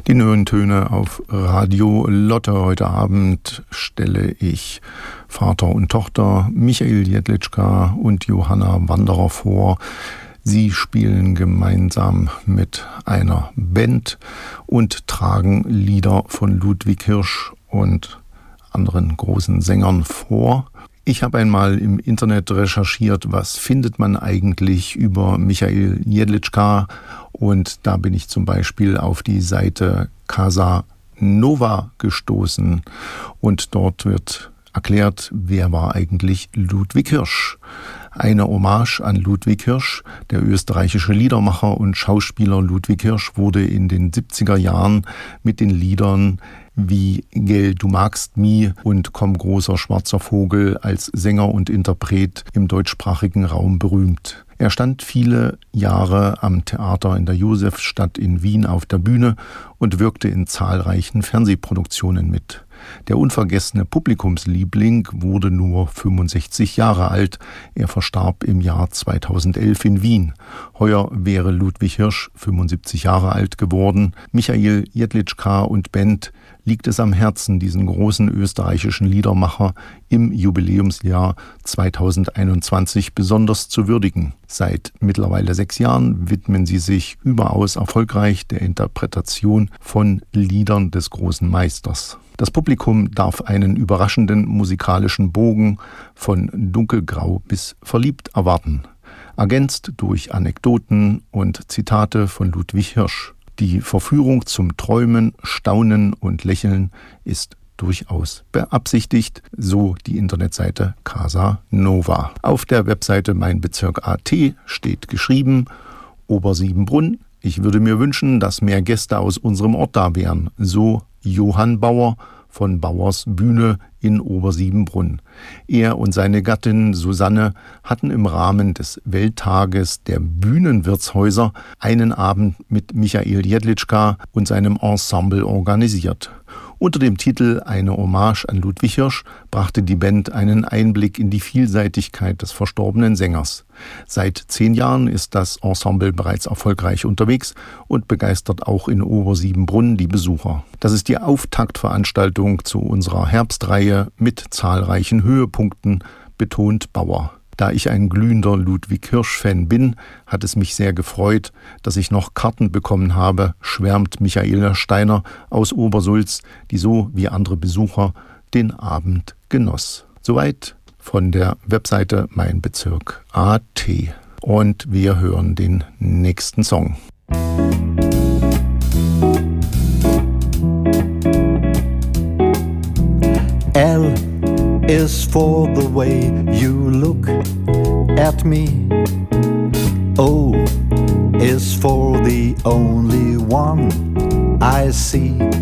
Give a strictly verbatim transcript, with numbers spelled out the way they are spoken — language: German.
Die neuen Töne auf Radio Lotte. Heute Abend stelle ich Vater und Tochter Michael Jedlitschka und Johanna Wanderer vor. Sie spielen gemeinsam mit einer Band und tragen Lieder von Ludwig Hirsch und anderen großen Sängern vor. Ich habe einmal im Internet recherchiert, was findet man eigentlich über Michael Jedlitschka, und da bin ich zum Beispiel auf die Seite Casa Nova gestoßen und dort wird erklärt, wer war eigentlich Ludwig Hirsch. Eine Hommage an Ludwig Hirsch. Der österreichische Liedermacher und Schauspieler Ludwig Hirsch wurde in den siebziger Jahren mit den Liedern wie Gell, du magst mi und Komm, großer schwarzer Vogel als Sänger und Interpret im deutschsprachigen Raum berühmt. Er stand viele Jahre am Theater in der Josefstadt in Wien auf der Bühne und wirkte in zahlreichen Fernsehproduktionen mit. Der unvergessene Publikumsliebling wurde nur fünfundsechzig Jahre alt. Er verstarb im Jahr zweitausendelf in Wien. Heuer wäre Ludwig Hirsch fünfundsiebzig Jahre alt geworden. Michael Jedlitschka und Band liegt es am Herzen, diesen großen österreichischen Liedermacher im Jubiläumsjahr zweitausendeinundzwanzig besonders zu würdigen. Seit mittlerweile sechs Jahren widmen sie sich überaus erfolgreich der Interpretation von Liedern des großen Meisters. Das Publikum darf einen überraschenden musikalischen Bogen von dunkelgrau bis verliebt erwarten, ergänzt durch Anekdoten und Zitate von Ludwig Hirsch. Die Verführung zum Träumen, Staunen und Lächeln ist durchaus beabsichtigt, so die Internetseite Casa Nova. Auf der Webseite meinbezirk.at steht geschrieben: Obersiebenbrunn. Ich würde mir wünschen, dass mehr Gäste aus unserem Ort da wären. So Johann Bauer von Bauers Bühne in Obersiebenbrunn. Er und seine Gattin Susanne hatten im Rahmen des Welttages der Bühnenwirtshäuser einen Abend mit Michael Jedlitschka und seinem Ensemble organisiert. Unter dem Titel Eine Hommage an Ludwig Hirsch brachte die Band einen Einblick in die Vielseitigkeit des verstorbenen Sängers. Seit zehn Jahren ist das Ensemble bereits erfolgreich unterwegs und begeistert auch in Obersiebenbrunn die Besucher. Das ist die Auftaktveranstaltung zu unserer Herbstreihe mit zahlreichen Höhepunkten, betont Bauer. Da ich ein glühender Ludwig Hirsch-Fan bin, hat es mich sehr gefreut, dass ich noch Karten bekommen habe, schwärmt Michaela Steiner aus Obersulz, die so wie andere Besucher den Abend genoss. Soweit von der Webseite meinbezirk.at. Und wir hören den nächsten Song. L is for the way you look at me. O is for the only one I see.